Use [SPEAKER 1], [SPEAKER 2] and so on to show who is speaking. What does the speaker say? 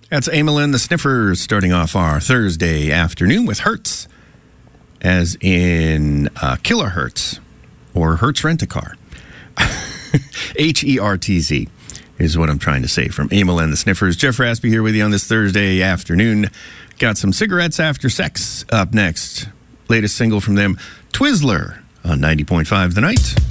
[SPEAKER 1] That's Amelin the Sniffers starting off our Thursday afternoon with Hertz, as in Kilohertz or Hertz Rent-A-Car. Hertz is what I'm trying to say from Amelin the Sniffers. Jeff Raspy here with you on this Thursday afternoon. Got some Cigarettes After Sex up next. Latest single from them, Twizzler, on 90.5 The Night.